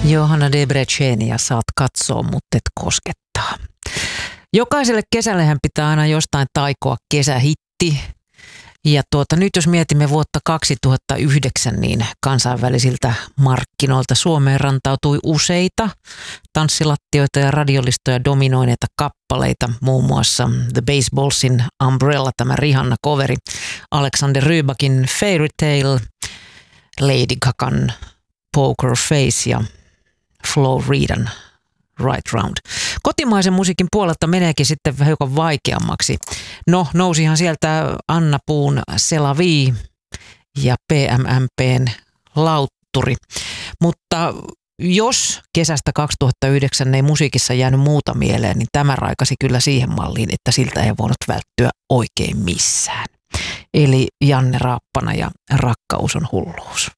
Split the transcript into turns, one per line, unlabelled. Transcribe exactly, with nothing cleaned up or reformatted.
Johanna Debrecenia saat katsoa, mutta et koskettaa. Jokaiselle kesällehän pitää aina jostain taikoa kesähitti. Ja tuota, nyt jos mietimme vuotta kaksituhattayhdeksän, niin kansainvälisiltä markkinoilta Suomeen rantautui useita tanssilattioita ja radiolistoja dominoineita kappaleita. Muun muassa The Baseballsin Umbrella, tämä Rihanna-coveri, Alexander Rybakin Fairy Tale, Lady Gagan Poker Face ja Flo Ridan Right Round. Kotimaisen musiikin puolelta meneekin sitten hiukan vaikeammaksi. No, nousihan sieltä Anna Puun C'est la vie ja P M M P:n Lautturi. Mutta jos kesästä kaksituhattayhdeksän ei musiikissa jäänyt muuta mieleen, niin tämä raikasi kyllä siihen malliin, että siltä ei voinut välttyä oikein missään. Eli Janne Raappana ja Rakkaus on hulluus.